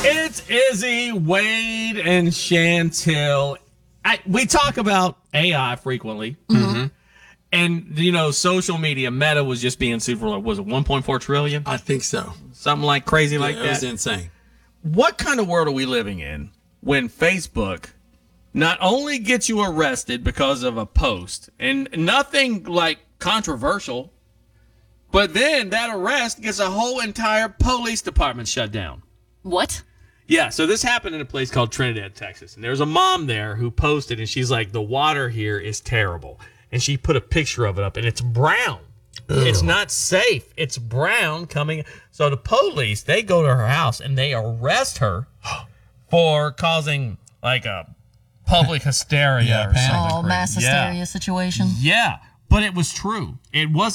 It's Izzy, Wade, and Chantel. We talk about AI frequently. Mm-hmm. And, you know, social media, Meta was just being super, was it 1.4 trillion? I think so. Something like crazy like that. It was insane. What kind of world are we living in when Facebook not only gets you arrested because of a post and nothing like controversial, but then that arrest gets a whole entire police department shut down? What? Yeah, so this happened in a place called Trinidad, Texas. And there's a mom there who posted, and she's like, the water here is terrible. And she put a picture of it up, and it's brown. Ugh. It's not safe. It's brown coming. So the police, they go to her house, and they arrest her for causing, like, a public hysteria or something. Oh, mass hysteria situation. Yeah, but it was true. It wasn't.